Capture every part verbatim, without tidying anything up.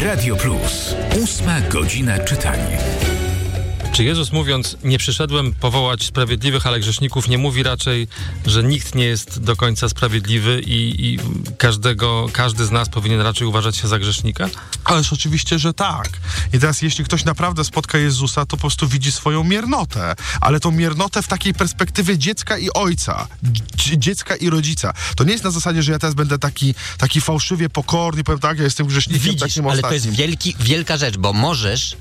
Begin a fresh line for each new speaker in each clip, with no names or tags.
Radio Plus. Ósma godzina czytania.
Czy Jezus, mówiąc, nie przyszedłem powołać sprawiedliwych, ale grzeszników, nie mówi raczej, że nikt nie jest do końca sprawiedliwy i, i każdego, każdy z nas powinien raczej uważać się za grzesznika?
Ależ oczywiście, że tak. I teraz jeśli ktoś naprawdę spotka Jezusa, to po prostu widzi swoją miernotę. Ale tą miernotę w takiej perspektywie dziecka i ojca. Dz- dziecka i rodzica. To nie jest na zasadzie, że ja teraz będę taki, taki fałszywie pokorny, powiem tak, ja jestem grzesznikiem
Widzisz,
takim
ale
ostatnim.
to jest wielki, wielka rzecz, bo możesz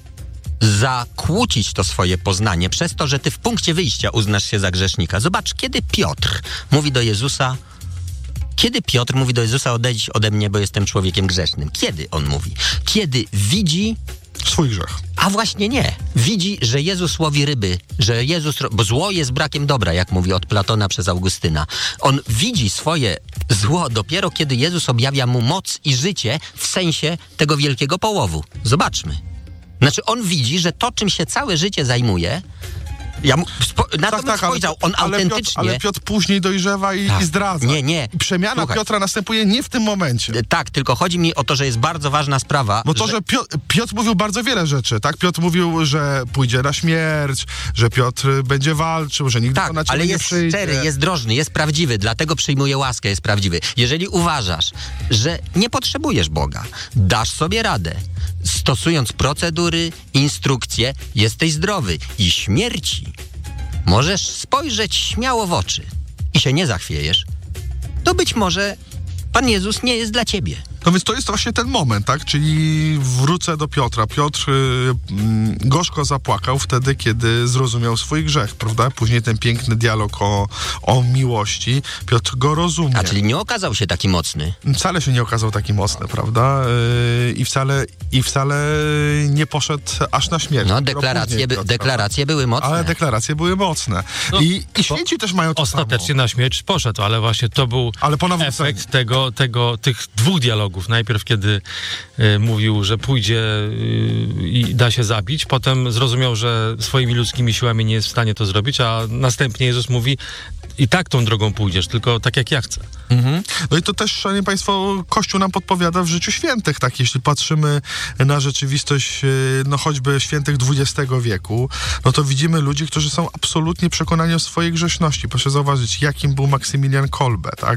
zakłócić to swoje poznanie przez to, że ty w punkcie wyjścia uznasz się za grzesznika. Zobacz, kiedy Piotr mówi do Jezusa, kiedy Piotr mówi do Jezusa, odejdź ode mnie, bo jestem człowiekiem grzesznym. Kiedy on mówi? Kiedy widzi
swój grzech.
A właśnie nie. Widzi, że Jezus łowi ryby, że Jezus, bo zło jest brakiem dobra, jak mówi od Platona przez Augustyna. On widzi swoje zło dopiero, kiedy Jezus objawia mu moc i życie w sensie tego wielkiego połowu. Zobaczmy. Znaczy on widzi, że to, czym się całe życie zajmuje, ja mu, spo, na
tak,
to
tak,
bym spojrzał, on
ale
autentycznie...
Piotr, ale Piotr później dojrzewa i,
tak.
i zdradza.
Nie, nie.
I przemiana
Słuchaj.
Piotra następuje nie w tym momencie.
Tak, tylko chodzi mi o to, że jest bardzo ważna sprawa.
Bo to, że, że Piotr, Piotr mówił bardzo wiele rzeczy, tak? Piotr mówił, że pójdzie na śmierć, że Piotr będzie walczył, że nigdy
tak,
to na ciebie
ale
nie
jest
przyjdzie.
szczery, jest drożny, jest prawdziwy, dlatego przyjmuje łaskę, jest prawdziwy. Jeżeli uważasz, że nie potrzebujesz Boga, dasz sobie radę, stosując procedury, instrukcje, jesteś zdrowy i śmierci możesz spojrzeć śmiało w oczy i się nie zachwiejesz, to być może Pan Jezus nie jest dla ciebie.
No więc to jest właśnie ten moment, tak? Czyli wrócę do Piotra. Piotr y, y, gorzko zapłakał wtedy, kiedy zrozumiał swój grzech, prawda? Później ten piękny dialog o, o miłości. Piotr go rozumie.
A czyli nie okazał się taki mocny.
Wcale się nie okazał taki mocny, prawda? Y, I wcale, i wcale nie poszedł aż na śmierć.
No, deklaracje, by,
Piotr,
deklaracje były mocne.
Ale deklaracje były mocne.
No,
I, i święci też mają to
ostatecznie
samo.
na śmierć poszedł, ale właśnie to był
ale po
efekt tego, tego, tych dwóch dialogów. Najpierw, kiedy y, mówił, że pójdzie y, i da się zabić, potem zrozumiał, że swoimi ludzkimi siłami nie jest w stanie to zrobić, a następnie Jezus mówi, i tak tą drogą pójdziesz, tylko tak jak ja chcę.
Mhm. No i to też, szanowni państwo, Kościół nam podpowiada w życiu świętych, tak, jeśli patrzymy na rzeczywistość, no choćby świętych dwudziestego wieku, no to widzimy ludzi, którzy są absolutnie przekonani o swojej grzeszności. Proszę zauważyć, jakim był Maksymilian Kolbe, tak?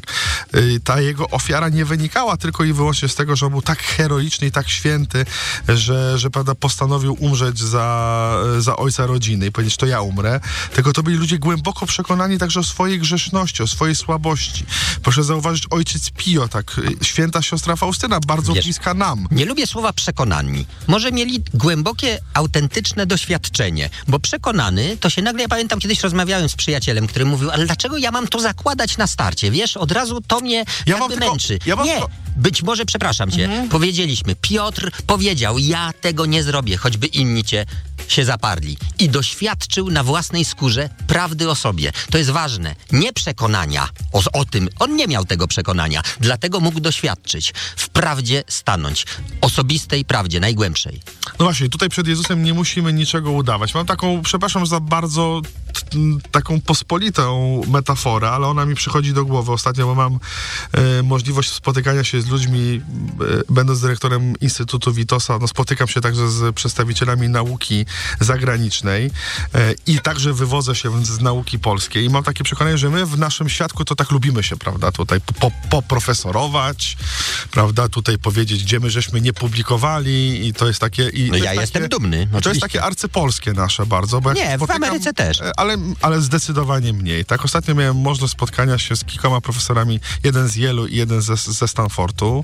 Ta jego ofiara nie wynikała tylko i wyłącznie z tego, że on był tak heroiczny i tak święty, że, że prawda, postanowił umrzeć za, za ojca rodziny i powiedzieć, to ja umrę, tylko to byli ludzie głęboko przekonani także o swojej grzeszności, o swojej słabości. Proszę zauważyć, ojciec Pio, tak, święta siostra Faustyna, bardzo
Wiesz,
bliska nam.
Nie lubię słowa przekonani. Może mieli głębokie, autentyczne doświadczenie, bo przekonany to się nagle, ja pamiętam, kiedyś rozmawiałem z przyjacielem, który mówił, ale dlaczego ja mam to zakładać na starcie, wiesz, od razu to mnie
Ja
jakby
mam tylko-
męczy.
ja mam
nie,
tylko-
być może, przepraszam cię,
Mhm.
powiedzieliśmy, Piotr powiedział, ja tego nie zrobię, choćby inni cię się zaparli. I doświadczył na własnej skórze prawdy o sobie. To jest ważne. Nie przekonania o, o tym. On nie miał tego przekonania. Dlatego mógł doświadczyć. W prawdzie stanąć. Osobistej prawdzie, najgłębszej.
No właśnie, tutaj przed Jezusem nie musimy niczego udawać. Mam taką, przepraszam za bardzo t, taką pospolitą metaforę, ale ona mi przychodzi do głowy ostatnio, bo mam e, możliwość spotykania się z ludźmi, e, będąc dyrektorem Instytutu Witosa, no spotykam się także z przedstawicielami nauki zagranicznej e, i także wywodzę się z nauki polskiej i mam takie przekonanie, że my w naszym świadku to tak lubimy się, prawda, tutaj po, poprofesorować, prawda, tutaj powiedzieć, gdzie my żeśmy nie publikowali i to jest takie... I
No
to
ja
jest
jestem
takie,
dumny,
To jest
oczywiście.
takie arcypolskie nasze bardzo, bo jak
Nie, w
spotykam,
Ameryce też.
Ale, ale zdecydowanie mniej. Tak, ostatnio miałem możliwość spotkania się z kilkoma profesorami, jeden z Yale'u i jeden ze, ze Stanfordu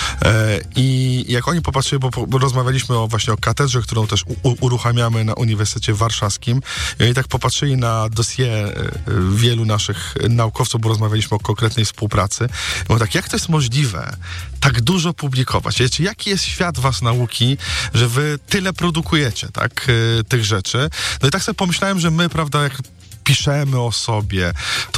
e, i jak oni popatrzyli, bo, bo rozmawialiśmy o właśnie o katedrze, którą też u, uruchamiamy na Uniwersytecie Warszawskim i oni tak popatrzyli na dossier e, wielu naszych naukowców, bo rozmawialiśmy o konkretnej współpracy. I mówię tak, jak to jest możliwe tak dużo publikować? Wiecie, jaki jest świat was nauki, że wy tyle produkujecie, tak, e, tych rzeczy? No i tak sobie pomyślałem, że my, prawda, jak piszemy o sobie, to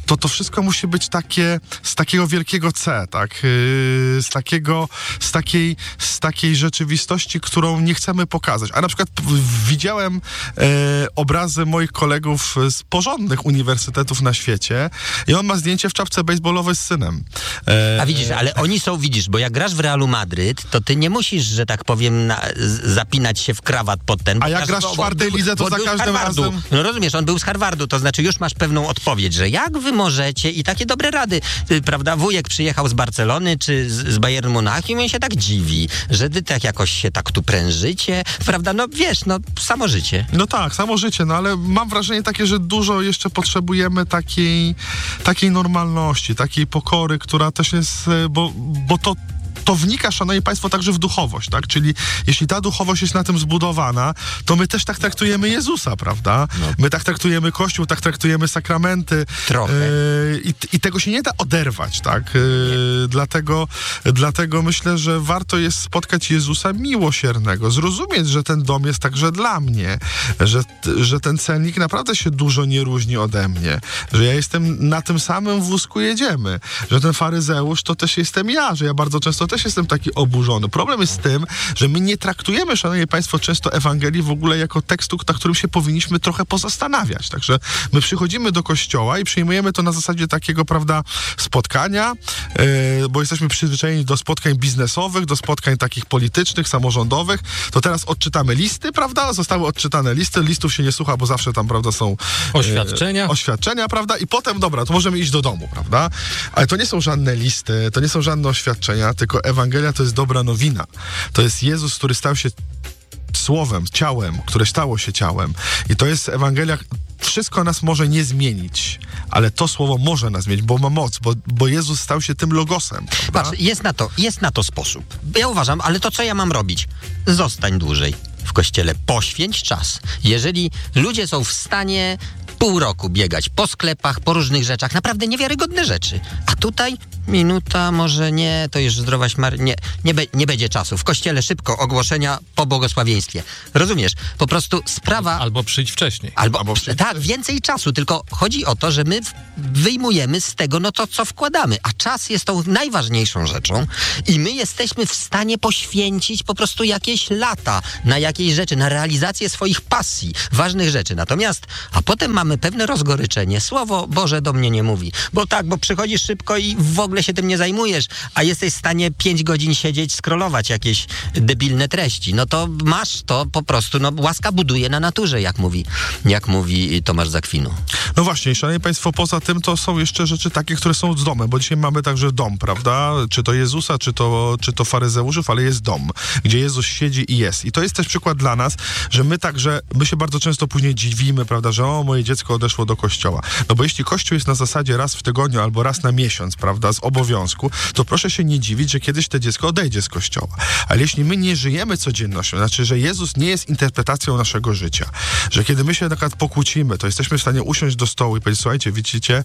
to to wszystko musi być takie, z takiego wielkiego C, tak? Yy, z takiego, z takiej, z takiej rzeczywistości, którą nie chcemy pokazać. A na przykład p- widziałem e, obrazy moich kolegów z porządnych uniwersytetów na świecie i on ma zdjęcie w czapce baseballowej z synem. E,
A widzisz, ale oni są, widzisz, bo jak grasz w Realu Madryt, to ty nie musisz, że tak powiem, na, z, zapinać się w krawat pod ten...
A jak grasz w czwartej lidze, to za każdym razem...
No rozumiesz, on był z Harvardu, to znaczy już masz pewną odpowiedź, że jak wy możecie i takie dobre rady, y, prawda, wujek przyjechał z Barcelony czy z, z Bayernu Monachium i on się tak dziwi, że wy tak jakoś się tak tu prężycie, prawda, no wiesz, no samo życie.
No tak, samo życie, no ale mam wrażenie takie, że dużo jeszcze potrzebujemy takiej, takiej normalności, takiej pokory, która też jest, bo, bo to to wnika, szanowni państwo, także w duchowość, tak? Czyli jeśli ta duchowość jest na tym zbudowana, to my też tak traktujemy Jezusa, prawda? No. My tak traktujemy Kościół, tak traktujemy sakramenty.
Trochę.
Yy, i, I tego się nie da oderwać, tak? Yy, dlatego, dlatego myślę, że warto jest spotkać Jezusa miłosiernego, zrozumieć, że ten dom jest także dla mnie, że, że ten celnik naprawdę się dużo nie różni ode mnie, że ja jestem na tym samym wózku jedziemy, że ten faryzeusz to też jestem ja, że ja bardzo często też jestem taki oburzony. Problem jest z tym, że my nie traktujemy, szanowni państwo, często Ewangelii w ogóle jako tekstu, na którym się powinniśmy trochę pozastanawiać. Także my przychodzimy do kościoła i przyjmujemy to na zasadzie takiego, prawda, spotkania, yy, bo jesteśmy przyzwyczajeni do spotkań biznesowych, do spotkań takich politycznych, samorządowych. To teraz odczytamy listy, prawda? Zostały odczytane listy. Listów się nie słucha, bo zawsze tam, prawda, są
oświadczenia.
Yy, oświadczenia, prawda? I potem, dobra, to możemy iść do domu, prawda? Ale to nie są żadne listy, to nie są żadne oświadczenia, tylko Ewangelia to jest dobra nowina. To jest Jezus, który stał się słowem, ciałem, które stało się ciałem. I to jest Ewangelia. Wszystko nas może nie zmienić, ale to słowo może nas zmienić, bo ma moc, bo, bo Jezus stał się tym logosem. Prawda?
Patrz, jest na to, jest na to sposób. Ja uważam, ale to co ja mam robić? Zostań dłużej w kościele, poświęć czas. Jeżeli ludzie są w stanie pół roku biegać po sklepach, po różnych rzeczach, naprawdę niewiarygodne rzeczy. A tutaj minuta, może nie, to już zdrowaś Mar... Nie, nie, be, nie będzie czasu. W kościele szybko ogłoszenia po błogosławieństwie. Rozumiesz? Po prostu sprawa...
Albo przyjdź wcześniej.
Albo,
Albo przyjdź
tak, więcej czasu, tylko chodzi o to, że my wyjmujemy z tego no to, co wkładamy, a czas jest tą najważniejszą rzeczą i my jesteśmy w stanie poświęcić po prostu jakieś lata na jakieś rzeczy, na realizację swoich pasji, ważnych rzeczy. Natomiast, a potem mamy pewne rozgoryczenie. Słowo Boże do mnie nie mówi. Bo tak, bo przychodzisz szybko i w ogóle się tym nie zajmujesz, a jesteś w stanie pięć godzin siedzieć, scrollować jakieś debilne treści. No to masz to po prostu, no łaska buduje na naturze, jak mówi, jak mówi Tomasz z Akwinu.
No właśnie, szanowni państwo, poza tym to są jeszcze rzeczy takie, które są z domem, bo dzisiaj mamy także dom, prawda? Czy to Jezusa, czy to, czy to faryzeuszów, ale jest dom, gdzie Jezus siedzi i jest. I to jest też przykład dla nas, że my także, my się bardzo często później dziwimy, prawda, że o, moje dziecko odeszło do kościoła. No bo jeśli kościół jest na zasadzie raz w tygodniu albo raz na miesiąc, prawda, z obowiązku, to proszę się nie dziwić, że kiedyś to dziecko odejdzie z kościoła. Ale jeśli my nie żyjemy codziennością, znaczy, że Jezus nie jest interpretacją naszego życia, że kiedy my się na przykład pokłócimy, to jesteśmy w stanie usiąść do stołu i powiedzieć, słuchajcie, widzicie,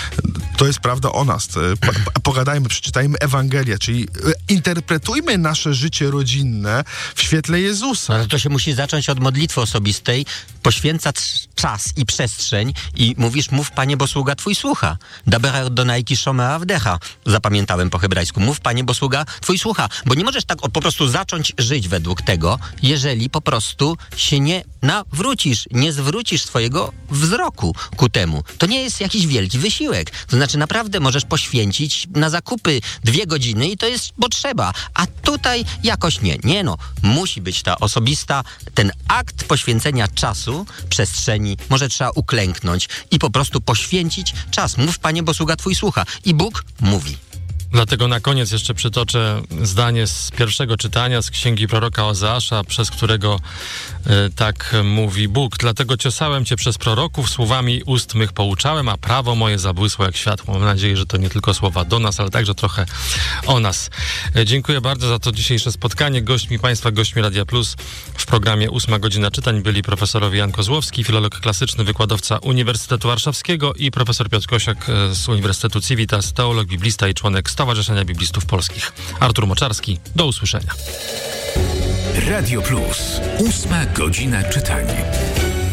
to jest prawda o nas. Po, pogadajmy, przeczytajmy Ewangelię, czyli interpretujmy nasze życie rodzinne w świetle Jezusa.
Ale to się musi zacząć od modlitwy osobistej, poświęcać czas i przestrzeń i mówisz, mów Panie, bo sługa Twój słucha. Daber donajki shomea wdecha. Zapamiętałem po hebrajsku. Mów Panie, bo sługa Twój słucha. Bo nie możesz tak po prostu zacząć żyć według tego, jeżeli po prostu się nie nawrócisz, nie zwrócisz swojego wzroku ku temu. To nie jest jakiś wielki wysiłek. To znaczy naprawdę możesz poświęcić na zakupy dwie godziny i to jest potrzeba. A tutaj jakoś nie. Nie no. Musi być ta osobista, ten akt poświęcenia czasu, przestrzeni. Może trzeba uklęknąć i po prostu poświęcić czas. Mów Panie, bo sługa Twój słucha. I Bóg mówi.
Dlatego na koniec jeszcze przytoczę zdanie z pierwszego czytania z księgi proroka Ozeasza, przez którego y, tak mówi Bóg. Dlatego ciosałem cię przez proroków, słowami ust mych pouczałem, a prawo moje zabłysło jak światło. Mam nadzieję, że to nie tylko słowa do nas, ale także trochę o nas. Y, dziękuję bardzo za to dzisiejsze spotkanie. Gośćmi Państwa, gośćmi Radia Plus w programie Ósma Godzina Czytań byli profesorowie Jan Kozłowski, filolog klasyczny, wykładowca Uniwersytetu Warszawskiego i profesor Piotr Kosiak z Uniwersytetu Civitas, teolog, biblista i członek Stowarzyszenia Biblistów Polskich. Artur Moczarski, do usłyszenia.
Radio Plus. Ósma godzina czytania.